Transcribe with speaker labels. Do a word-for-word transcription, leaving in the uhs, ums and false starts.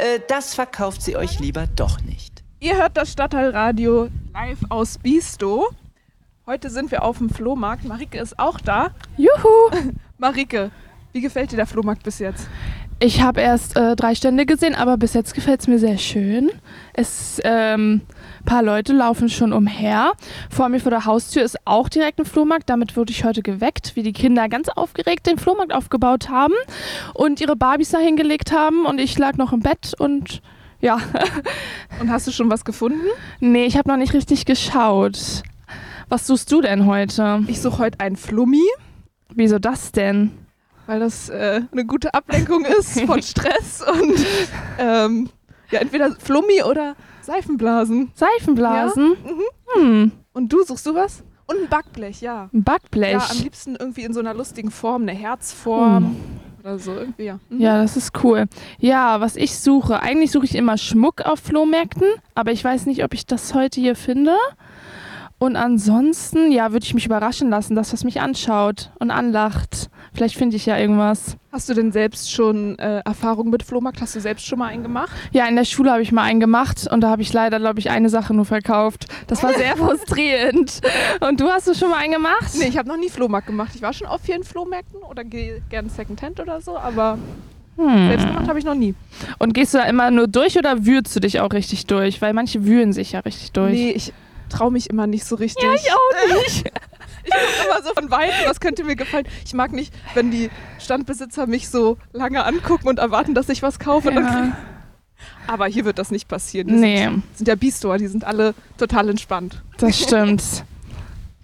Speaker 1: äh, das verkauft sie euch lieber doch nicht.
Speaker 2: Ihr hört das Stadtteilradio live aus Bisto. Heute sind wir auf dem Flohmarkt. Marike ist auch da.
Speaker 3: Juhu!
Speaker 2: Marike, wie gefällt dir der Flohmarkt bis jetzt?
Speaker 3: Ich habe erst äh, drei Stände gesehen, aber bis jetzt gefällt es mir sehr schön. Es, ähm, ein paar Leute laufen schon umher. Vor mir vor der Haustür ist auch direkt ein Flohmarkt. Damit wurde ich heute geweckt, wie die Kinder ganz aufgeregt den Flohmarkt aufgebaut haben und ihre Barbies da hingelegt haben. Und ich lag noch im Bett und ja.
Speaker 2: Und hast du schon was gefunden?
Speaker 3: Nee, ich habe noch nicht richtig geschaut. Was suchst du denn heute?
Speaker 2: Ich suche heute ein Flummi.
Speaker 3: Wieso das denn?
Speaker 2: Weil das äh, eine gute Ablenkung ist von Stress und ähm, ja, entweder Flummi oder Seifenblasen.
Speaker 3: Seifenblasen?
Speaker 2: Ja? Mhm.
Speaker 3: Hm.
Speaker 2: Und du, suchst du was? Und ein Backblech, ja.
Speaker 3: Ein Backblech?
Speaker 2: Ja, am liebsten irgendwie in so einer lustigen Form, eine Herzform
Speaker 3: Hm.
Speaker 2: oder so irgendwie, ja. Mhm.
Speaker 3: Ja, das ist cool. Ja, was ich suche, eigentlich suche ich immer Schmuck auf Flohmärkten, aber ich weiß nicht, ob ich das heute hier finde. Und ansonsten, ja, würde ich mich überraschen lassen, das, was mich anschaut und anlacht. Vielleicht finde ich ja irgendwas.
Speaker 2: Hast du denn selbst schon äh, Erfahrung mit Flohmarkt? Hast du selbst schon mal einen gemacht?
Speaker 3: Ja, in der Schule habe ich mal einen gemacht und da habe ich leider, glaube ich, eine Sache nur verkauft. Das war sehr frustrierend. Und du, hast du schon mal einen gemacht?
Speaker 2: Nee, ich habe noch nie Flohmarkt gemacht. Ich war schon auf vielen Flohmärkten oder gehe gerne Secondhand oder so, aber
Speaker 3: Hm.
Speaker 2: selbst gemacht habe ich noch nie.
Speaker 3: Und gehst du da immer nur durch oder wühlst du dich auch richtig durch? Weil manche wühlen sich ja richtig durch.
Speaker 2: Nee, ich traue mich immer nicht so richtig.
Speaker 3: Ja, ich auch nicht.
Speaker 2: Ich gucke immer so von Weitem, was könnte mir gefallen. Ich mag nicht, wenn die Standbesitzer mich so lange angucken und erwarten, dass ich was kaufe.
Speaker 3: Ja.
Speaker 2: Dann aber hier wird das nicht passieren. Die
Speaker 3: Nee,
Speaker 2: sind, sind ja Bistoer, die sind alle total entspannt.
Speaker 3: das stimmt.